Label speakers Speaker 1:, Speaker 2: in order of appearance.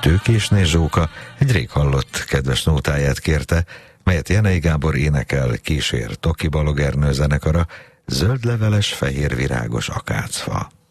Speaker 1: Tőkésné Zsóka egy rég hallott kedves nótáját kérte, melyet Jenei Gábor énekel, kísér Toki Balogh Ernő zenekara, Zöldleveles, fehérvirágos akácfa.